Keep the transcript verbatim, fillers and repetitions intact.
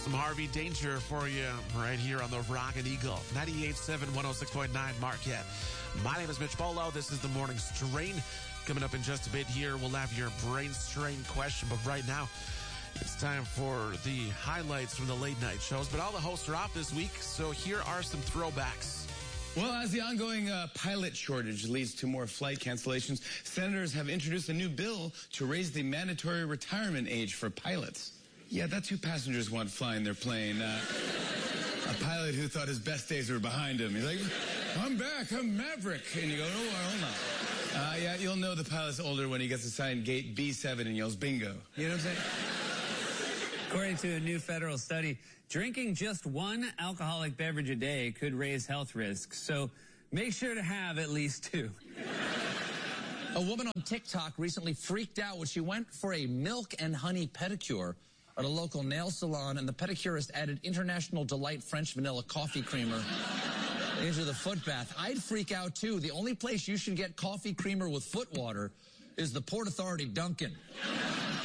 Some Harvey Danger for you right here on the Rockin' Eagle. ninety-eight point seven, one oh six point nine Marquette. My name is Mitch Polo. This is the Morning Strain. Coming up in just a bit here, we'll have your brain strain question. But right now, it's time for the highlights from the late night shows. But all the hosts are off this week, so here are some throwbacks. Well, as the ongoing uh, pilot shortage leads to more flight cancellations, senators have introduced a new bill to raise the mandatory retirement age for pilots. Yeah, that's who passengers want flying their plane. Uh, a pilot who thought his best days were behind him. He's like, I'm back, I'm Maverick. And you go, oh, hold on. Uh, yeah, you'll know the pilot's older when he gets assigned gate B seven and yells bingo. You know what I'm saying? According to a new federal study, drinking just one alcoholic beverage a day could raise health risks. So make sure to have at least two. A woman on TikTok recently freaked out when she went for a milk and honey pedicure at a local nail salon, and the pedicurist added International Delight French Vanilla Coffee Creamer into the foot bath. I'd freak out, too. The only place you should get coffee creamer with foot water is the Port Authority Dunkin'.